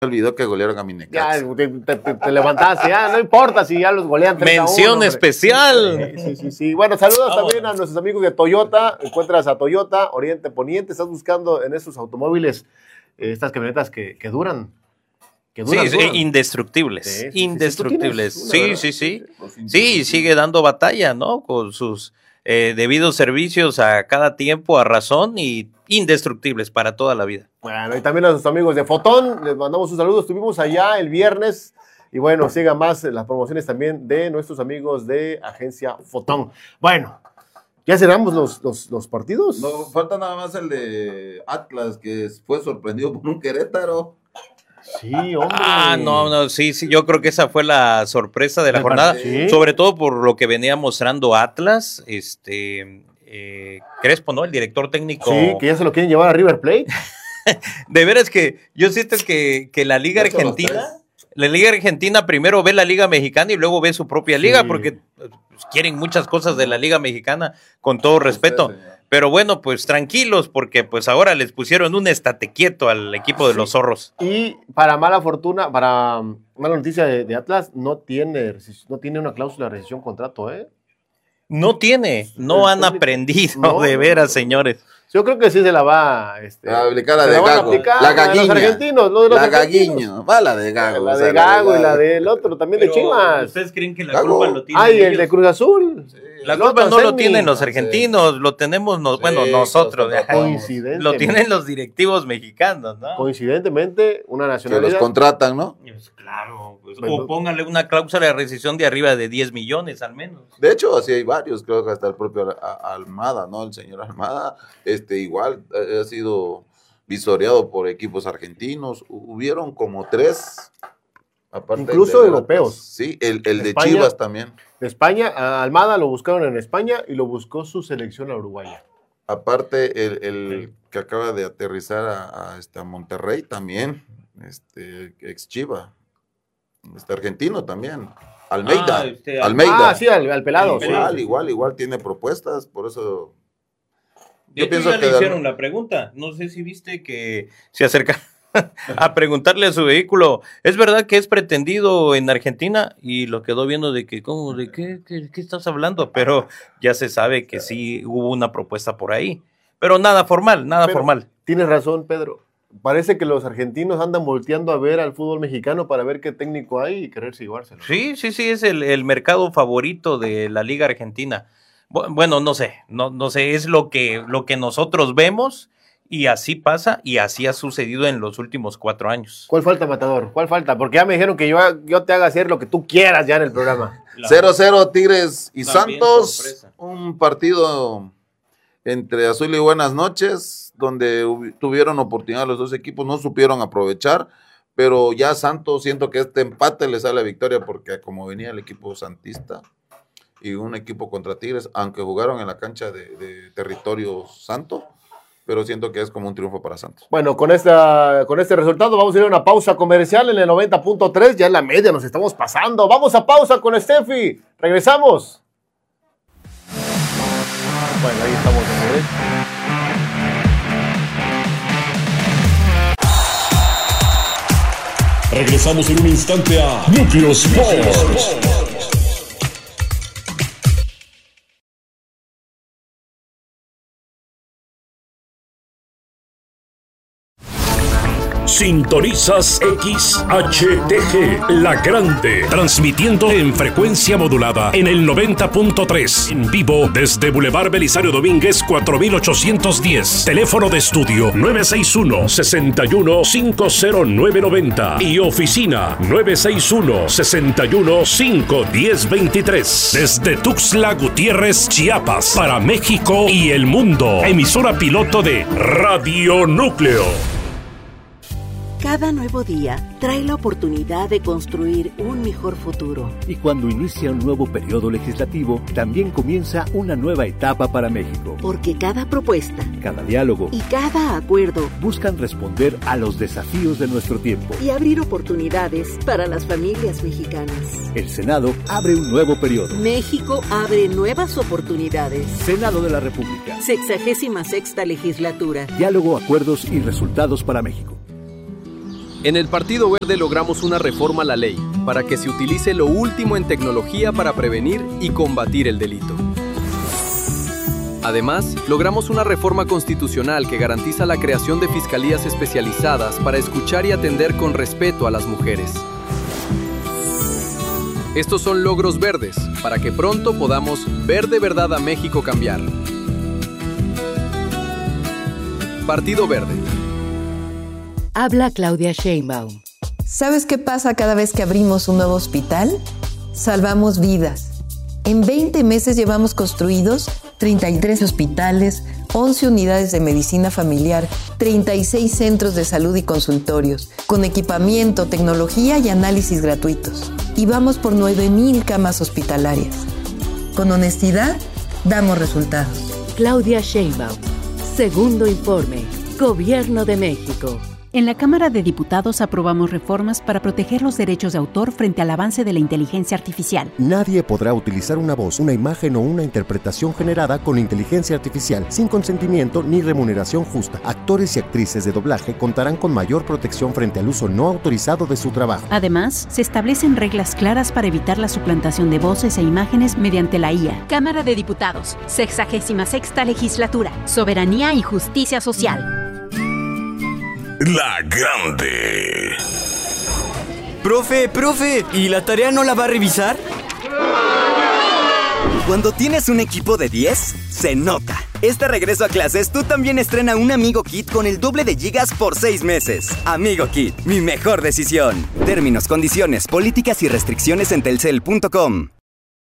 olvidó que golearon a mi Necaxa. Ya te levantaste, ya no importa si ya los golean 3-1. Mención especial. Sí. Bueno, saludos también a nuestros amigos de Toyota. Encuentras a Toyota Oriente Poniente. Estás buscando en esos automóviles estas camionetas que duran. Duran. Indestructibles. Indestructibles. Sí, sigue dando batalla, ¿no? Con sus debidos servicios a cada tiempo, a razón, y indestructibles para toda la vida. Bueno, y también a nuestros amigos de Fotón, les mandamos un saludo. Estuvimos allá el viernes y bueno, sigan más las promociones también de nuestros amigos de Agencia Fotón. Bueno, ¿ya cerramos los partidos? No, falta nada más el de Atlas, que fue sorprendido por un Querétaro. Sí, hombre. Sí, yo creo que esa fue la sorpresa de la jornada, ¿sí? Sobre todo por lo que venía mostrando Atlas, Crespo, ¿no? El director técnico. Sí, que ya se lo quieren llevar a River Plate. De veras que yo siento que la Liga Argentina primero ve la Liga Mexicana y luego ve su propia liga, porque quieren muchas cosas de la Liga Mexicana, con todo respeto. Pero bueno, pues tranquilos, porque pues ahora les pusieron un estate quieto al equipo de los zorros. Y para mala noticia de Atlas, no tiene una cláusula de rescisión contrato, ¿eh? No han aprendido, de veras, señores. Yo creo que sí se la va a aplicar la de Gago. La Gaguiña. Los argentinos, la Gaguiño. Va la de Gago. La de Gago y la del otro también. Pero de Chivas. ¿Ustedes creen que la culpa lo tienen ellos? El de Cruz Azul. Sí. La culpa no lo tienen los argentinos, lo tenemos nosotros. Lo tienen los directivos mexicanos, ¿no? Coincidentemente, una nacionalidad. Que los contratan, ¿no? Pues claro. O póngale una cláusula de rescisión de arriba de 10 millones al menos. De hecho, así hay varios, creo que hasta el propio Almada, ¿no? El señor Almada, igual ha sido visoreado por equipos argentinos. Hubieron como 3, aparte incluso europeos. Sí, el de Chivas también. De España, a Almada lo buscaron en España y lo buscó su selección uruguaya. Aparte, el que acaba de aterrizar a Monterrey también, ex Chiva, argentino también. Almeida. Almeida. Sí, al pelado. Igual tiene propuestas, por eso. Yo pienso que le hicieron la pregunta. No sé si viste que se acerca a preguntarle a su vehículo, ¿es verdad que es pretendido en Argentina? Y lo quedó viendo de que, ¿cómo? ¿De qué estás hablando? Pero ya se sabe que sí hubo una propuesta por ahí. Pero nada formal. Tienes razón, Pedro. Parece que los argentinos andan volteando a ver al fútbol mexicano para ver qué técnico hay y querer llevárselo. Sí, es el mercado favorito de la Liga Argentina. Bueno, no sé, es lo que nosotros vemos y así pasa y así ha sucedido en los últimos 4 años. ¿Cuál falta, Matador? ¿Cuál falta? Porque ya me dijeron que yo te haga hacer lo que tú quieras ya en el programa. 0-0 Tigres y Santos, sorpresa. Un partido entre azul y buenas noches, donde tuvieron oportunidad los dos equipos, no supieron aprovechar, pero ya Santos, siento que este empate le sale la victoria, porque como venía el equipo santista y un equipo contra Tigres, aunque jugaron en la cancha de territorio santo, pero siento que es como un triunfo para Santos. Bueno, con este resultado vamos a ir a una pausa comercial en el 90.3, ya en la media nos estamos pasando. Vamos a pausa con Steffi, regresamos. Bueno, ahí estamos. Regresamos en un instante a Núcleo Sports. Sintonizas XHTG, La Grande, transmitiendo en frecuencia modulada en el 90.3, en vivo desde Boulevard Belisario Domínguez 4810, teléfono de estudio 961-61-50990 y oficina 961-61-51023, desde Tuxtla Gutiérrez, Chiapas, para México y el mundo, emisora piloto de Radio Núcleo. Cada nuevo día trae la oportunidad de construir un mejor futuro. Y cuando inicia un nuevo periodo legislativo, también comienza una nueva etapa para México. Porque cada propuesta, cada diálogo y cada acuerdo buscan responder a los desafíos de nuestro tiempo y abrir oportunidades para las familias mexicanas. El Senado abre un nuevo periodo. México abre nuevas oportunidades. Senado de la República. 66ª legislatura. Diálogo, acuerdos y resultados para México. En el Partido Verde logramos una reforma a la ley para que se utilice lo último en tecnología para prevenir y combatir el delito. Además, logramos una reforma constitucional que garantiza la creación de fiscalías especializadas para escuchar y atender con respeto a las mujeres. Estos son logros verdes, para que pronto podamos ver de verdad a México cambiar. Partido Verde. Habla Claudia Sheinbaum. ¿Sabes qué pasa cada vez que abrimos un nuevo hospital? Salvamos vidas. En 20 meses llevamos construidos 33 hospitales, 11 unidades de medicina familiar, 36 centros de salud y consultorios, con equipamiento, tecnología y análisis gratuitos. Y vamos por 9,000 camas hospitalarias. Con honestidad, damos resultados. Claudia Sheinbaum. Segundo informe. Gobierno de México. En la Cámara de Diputados aprobamos reformas para proteger los derechos de autor frente al avance de la inteligencia artificial. Nadie podrá utilizar una voz, una imagen o una interpretación generada con inteligencia artificial sin consentimiento ni remuneración justa. Actores y actrices de doblaje contarán con mayor protección frente al uso no autorizado de su trabajo. Además, se establecen reglas claras para evitar la suplantación de voces e imágenes mediante la IA. Cámara de Diputados, 66ª Legislatura, Soberanía y Justicia Social. La Grande. Profe, ¿y la tarea no la va a revisar? Cuando tienes un equipo de 10, se nota. Este regreso a clases, tú también estrena un Amigo Kit con el doble de gigas por 6 meses. Amigo Kit, mi mejor decisión. Términos, condiciones, políticas y restricciones en telcel.com.